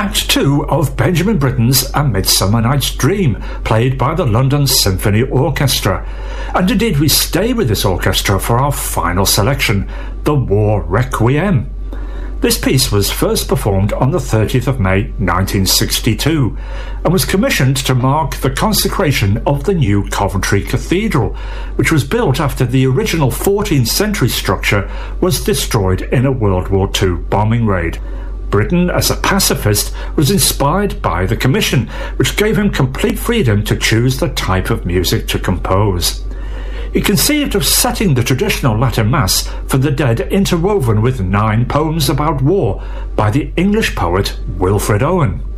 Act 2 of Benjamin Britten's A Midsummer Night's Dream, played by the London Symphony Orchestra. And indeed we stay with this orchestra for our final selection, the War Requiem. This piece was first performed on the 30th of May 1962 and was commissioned to mark the consecration of the new Coventry Cathedral, which was built after the original 14th century structure was destroyed in a World War II bombing raid. Britten, as a pacifist, was inspired by the commission, which gave him complete freedom to choose the type of music to compose. He conceived of setting the traditional Latin Mass for the dead interwoven with 9 poems about war by the English poet Wilfred Owen.